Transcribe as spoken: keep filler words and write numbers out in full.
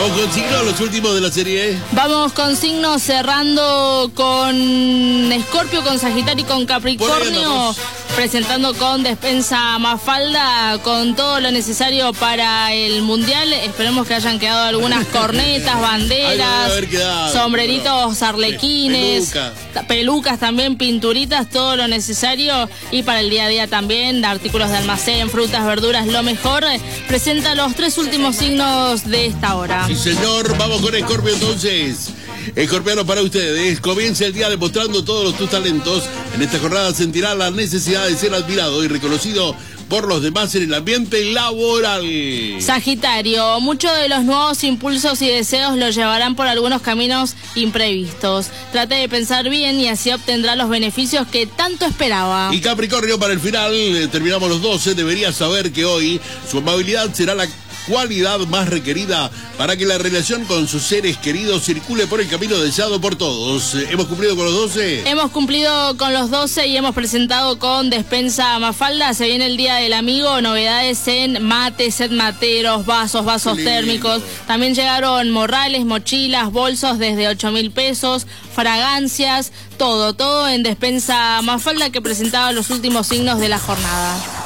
Vamos con signos, los últimos de la serie. Vamos con signos, cerrando con Escorpio, con Sagitario y con Capricornio, presentando con Despensa Mafalda con todo lo necesario para el Mundial. Esperemos que hayan quedado algunas cornetas, banderas, quedado, sombreritos, pero, arlequines, peluca. pelucas también, pinturitas, todo lo necesario. Y para el día a día también, artículos de almacén, frutas, verduras, lo mejor. Presenta los tres últimos signos de esta hora. Sí, señor, vamos con Escorpio entonces. Escorpiano, para ustedes, comienza el día demostrando todos tus talentos. En esta jornada sentirá la necesidad de ser admirado y reconocido por los demás en el ambiente laboral. Sagitario, muchos de los nuevos impulsos y deseos los llevarán por algunos caminos imprevistos. Trate de pensar bien y así obtendrá los beneficios que tanto esperaba. Y Capricornio, para el final, eh, terminamos los doce, debería saber que hoy su amabilidad será la cualidad más requerida para que la relación con sus seres queridos circule por el camino deseado por todos. ¿Hemos cumplido con los doce? Hemos cumplido con los doce y hemos presentado con Despensa Mafalda. Se viene el Día del Amigo, novedades en mates, set materos, vasos, vasos térmicos. También llegaron morrales, mochilas, bolsos desde ocho mil pesos, fragancias, todo, todo en Despensa Mafalda, que presentaba los últimos signos de la jornada.